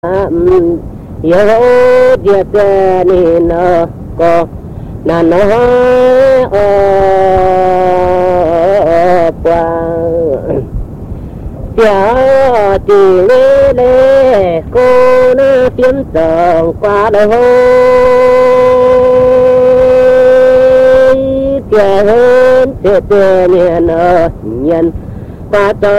Yo dia ni no ko na no o pa tia ti le cô na phiếm tường qua đời tia hơn tia ni no nhân qua